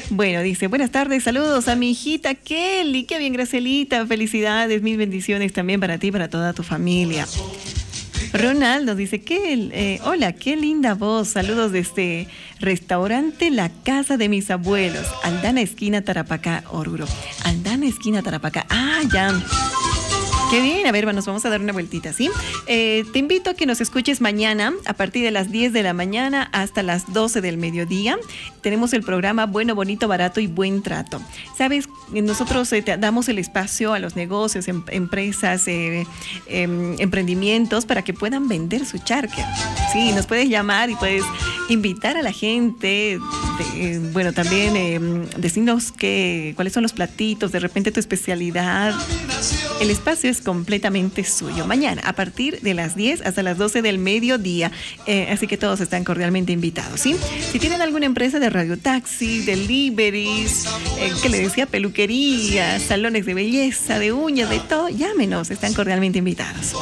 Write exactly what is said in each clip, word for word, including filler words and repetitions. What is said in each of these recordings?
Bueno, dice, buenas tardes, saludos a mi hijita Kelly. Qué bien, Gracielita. Felicidades, mil bendiciones también para ti y para toda tu familia. Ronaldo dice, ¿qué, eh, hola, qué linda voz. Saludos desde restaurante La Casa de Mis Abuelos, Aldana, esquina Tarapacá, Oruro. Aldana, esquina Tarapacá. Ah, ya. Qué bien, a ver, nos vamos a dar una vueltita, ¿sí? Eh, te invito a que nos escuches mañana a partir de las diez de la mañana hasta las doce del mediodía. Tenemos el programa Bueno, Bonito, Barato y Buen Trato. Sabes, nosotros eh, te damos el espacio a los negocios, em, empresas, eh, eh, emprendimientos para que puedan vender su charque. Sí, nos puedes llamar y puedes invitar a la gente, de, eh, bueno, también eh, decirnos que, cuáles son los platitos, de repente tu especialidad. El espacio es completamente suyo. Mañana, a partir de las diez hasta las doce del mediodía. Eh, así que todos están cordialmente invitados, ¿sí? Si tienen alguna empresa de radiotaxi, deliveries, eh, que le decía peluquería, salones de belleza, de uñas, de todo, llámenos, están cordialmente invitados.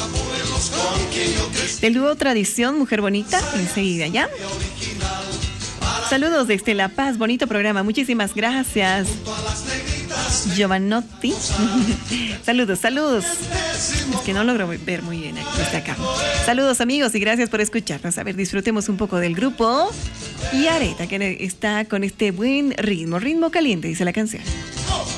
Del dúo Tradición, Mujer Bonita, enseguida, ¿ya? Saludos desde La Paz, bonito programa, muchísimas gracias. Giovanotti. Saludos, saludos. Es que no logro ver muy bien desde acá. Saludos, amigos, y gracias por escucharnos. A ver, disfrutemos un poco del grupo y Areta, que está con este buen ritmo, ritmo caliente, dice la canción.